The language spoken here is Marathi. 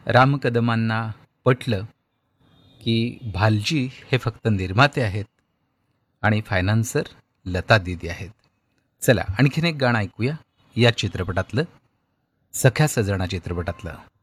राम कदमांना पटलं की भालजी हे फक्त निर्माते आहेत आणि फायनान्सर लता दीदी आहेत. चला आणखीन एक गाणं ऐकूया या चित्रपटातलं, सख्या सजना चित्रपटातलं.